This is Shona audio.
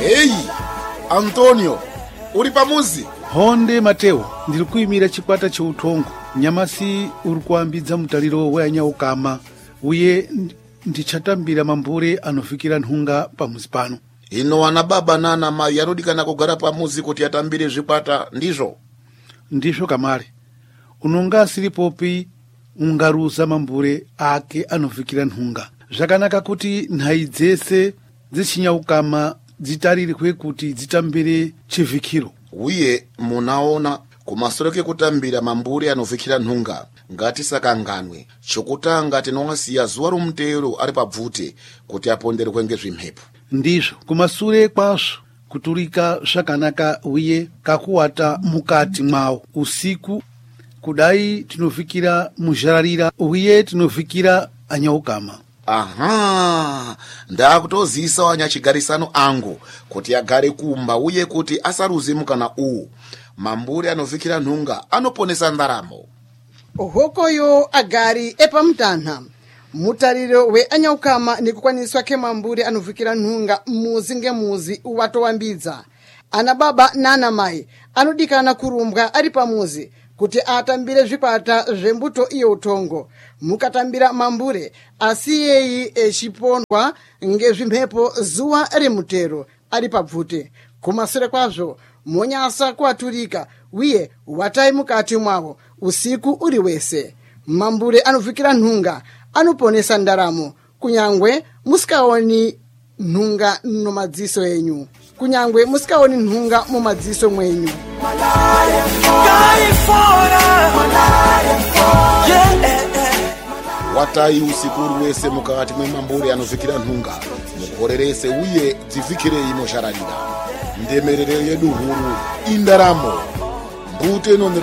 Hey, Antonio, uri pamuzi? Honde Mateo, ndiri kuimira chikwata cheutongo. Nyamasi uri kuambidza mutariro weanyaukama uye ndichatambira mambure anofikira nhunga pamuzi pano. Ino ana baba nana mai anodikana kugara pamuzi kuti atambire zvikwata ndizvo? Ndizvo kamare. Unonga asiripopi ungaruza mambure ake anofikira nhunga. Zvakanaka kuti nhai dzese dzechinyaukama dzitarirwe kuti dzitambire chivhikiro. Uye munaona kumasoro kekutambira mambure anofikira nhunga ngatisakanganwe. Chokutanga tinowasiya zuva romutero ari pabvute kuti aponderwe ngezvimhepo. Ndizvo kumasure kwazvo kuturika zvakanaka uye kakuwata mukati mwawo usiku kudai tinofikira muzhararira uye tinofikira anyaukama. Aha, ndakutoziisa wanyachigarisano angu kuti agare kumba uye kuti asaruze mukana uwu. Mambure anofikira nhunga anoponesa ndaramo. Hokoyo agari epamutanha. Mutariro we anyaukama nikukwaniswa kemambure anofikira nhunga muzi ngemuzi watowambidza. Ana baba nana mai anodikana kurumbwa ari pamuzi kuti atambire zvikwata zvembuto iyo utongo. Mukatambira mambure asiyeyi echipondwa ngezvimhepo zuva remutero ari pabvute. Kumasure kwazvo monyasa kuaturika uye watai mukati mwavo usiku uri wese. Mambure anofikira nhunga anoponesa ndaramo kunyangwe musikaoni nhunga nomadziso enyu. Kunyangwe musikaoni nhunga mumadziso mwenyu. Watai usiku uri wese mukati mwemambure anofikira nhunga mukorerese uye dzifikirei muzhararira. Ndemerero yedu huru indaramo. Mbute